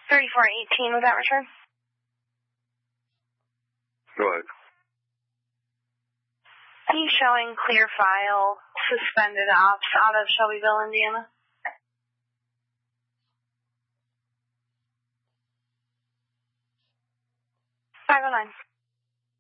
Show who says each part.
Speaker 1: 3418, was that return?
Speaker 2: Go ahead.
Speaker 1: He's showing clear file, suspended ops out of Shelbyville, Indiana. 509.